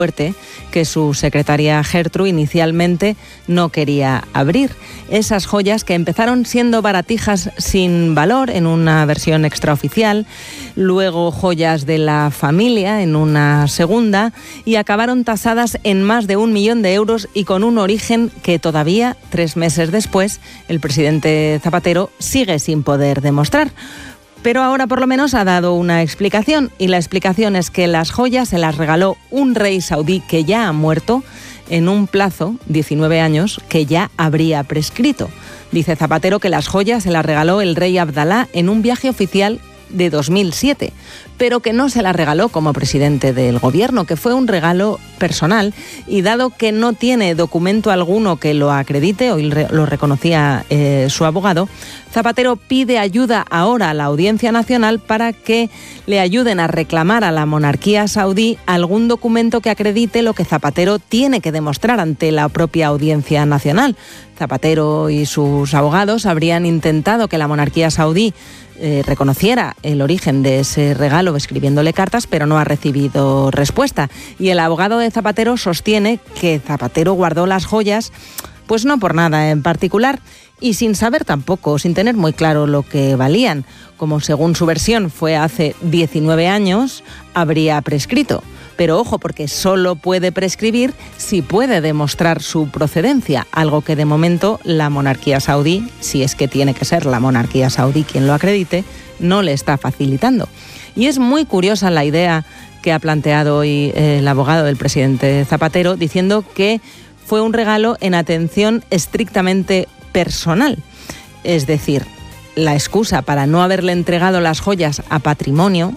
fuerte que su secretaria Gertrude inicialmente no quería abrir. Esas joyas que empezaron siendo baratijas sin valor en una versión extraoficial, luego joyas de la familia en una segunda y acabaron tasadas en más de 1 millón de euros y con un origen que todavía, 3 meses después, el presidente Zapatero sigue sin poder demostrar. Pero ahora por lo menos ha dado una explicación, y la explicación es que las joyas se las regaló un rey saudí que ya ha muerto en un plazo, 19 años, que ya habría prescrito. Dice Zapatero que las joyas se las regaló el rey Abdalá en un viaje oficial de 2007, pero que no se la regaló como presidente del gobierno, que fue un regalo personal, y dado que no tiene documento alguno que lo acredite, hoy lo reconocía su abogado, Zapatero pide ayuda ahora a la Audiencia Nacional para que le ayuden a reclamar a la monarquía saudí algún documento que acredite lo que Zapatero tiene que demostrar ante la propia Audiencia Nacional. Zapatero y sus abogados habrían intentado que la monarquía saudí reconociera el origen de ese regalo escribiéndole cartas, pero no ha recibido respuesta. Y el abogado de Zapatero sostiene que Zapatero guardó las joyas, pues no por nada en particular, y sin saber tampoco, sin tener muy claro lo que valían, como según su versión fue hace 19 años, habría prescrito. Pero ojo, porque solo puede prescribir si puede demostrar su procedencia, algo que de momento la monarquía saudí, si es que tiene que ser la monarquía saudí quien lo acredite, no le está facilitando. Y es muy curiosa la idea que ha planteado hoy el abogado del presidente Zapatero, diciendo que fue un regalo en atención estrictamente personal. Es decir, la excusa para no haberle entregado las joyas a Patrimonio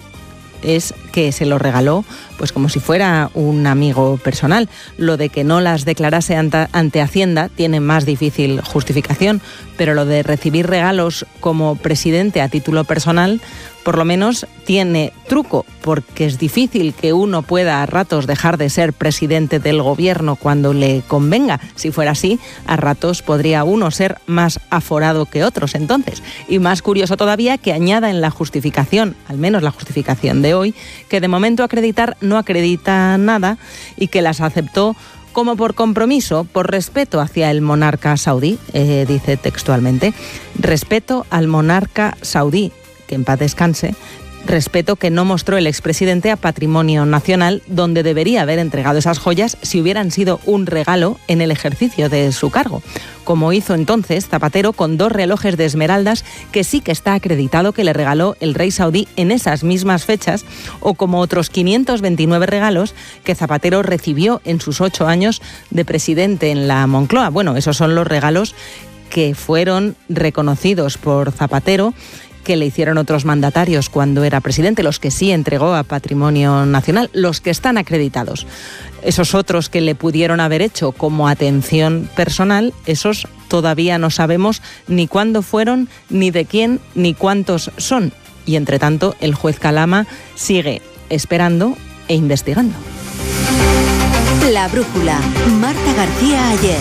es que se lo regaló pues como si fuera un amigo personal. Lo de que no las declarase ante Hacienda tiene más difícil justificación, pero lo de recibir regalos como presidente a título personal por lo menos tiene truco, porque es difícil que uno pueda a ratos dejar de ser presidente del gobierno cuando le convenga. Si fuera así, a ratos podría uno ser más aforado que otros entonces. Y más curioso todavía que añada en la justificación, al menos la justificación de hoy, que de momento acreditar no acredita nada y que las aceptó como por compromiso, por respeto hacia el monarca saudí, dice textualmente, respeto al monarca saudí, que en paz descanse, respeto que no mostró el expresidente a Patrimonio Nacional, donde debería haber entregado esas joyas si hubieran sido un regalo en el ejercicio de su cargo, como hizo entonces Zapatero con 2 relojes de esmeraldas que sí que está acreditado que le regaló el rey saudí en esas mismas fechas, o como otros 529 regalos que Zapatero recibió en sus 8 años de presidente en la Moncloa. Bueno, esos son los regalos que fueron reconocidos por Zapatero, que le hicieron otros mandatarios cuando era presidente, los que sí entregó a Patrimonio Nacional, los que están acreditados. Esos otros que le pudieron haber hecho como atención personal, esos todavía no sabemos ni cuándo fueron, ni de quién, ni cuántos son. Y entre tanto, el juez Calama sigue esperando e investigando. La brújula, Marta García Ayer.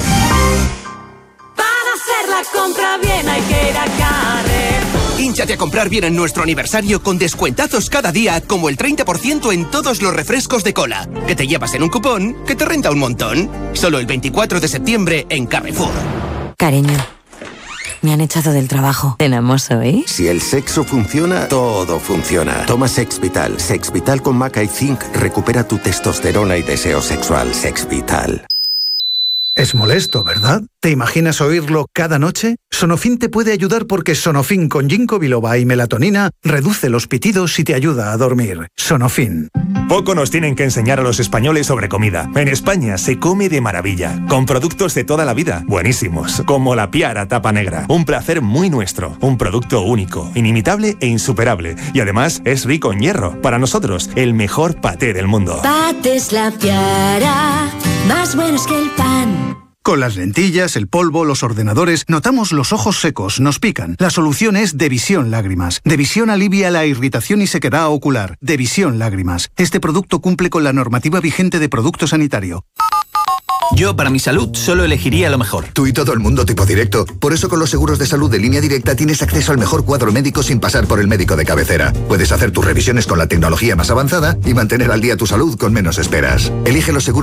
Para hacer la compra bien hay que ir a Carrer. Hínchate a comprar bien en nuestro aniversario con descuentazos cada día, como el 30% en todos los refrescos de cola, que te llevas en un cupón que te renta un montón. Solo el 24 de septiembre en Carrefour. Cariño, me han echado del trabajo. ¿Cenamos hoy? Si el sexo funciona, todo funciona. Toma Sex Vital. Sex Vital con maca y zinc recupera tu testosterona y deseo sexual. Sex Vital. Es molesto, ¿verdad? ¿Te imaginas oírlo cada noche? Sonofin te puede ayudar porque Sonofin con ginkgo biloba y melatonina reduce los pitidos y te ayuda a dormir. Sonofin. Poco nos tienen que enseñar a los españoles sobre comida. En España se come de maravilla, con productos de toda la vida, buenísimos, como la Piara tapa negra. Un placer muy nuestro, un producto único, inimitable e insuperable. Y además es rico en hierro. Para nosotros, el mejor paté del mundo. Patés La Piara, más buenos que el pan. Con las lentillas, el polvo, los ordenadores, notamos los ojos secos, nos pican. La solución es Devisión Lágrimas. Devisión alivia la irritación y sequedad ocular. Devisión Lágrimas. Este producto cumple con la normativa vigente de producto sanitario. Yo, para mi salud, solo elegiría lo mejor. Tú y todo el mundo tipo directo. Por eso con los seguros de salud de Línea Directa tienes acceso al mejor cuadro médico sin pasar por el médico de cabecera. Puedes hacer tus revisiones con la tecnología más avanzada y mantener al día tu salud con menos esperas. Elige los seguros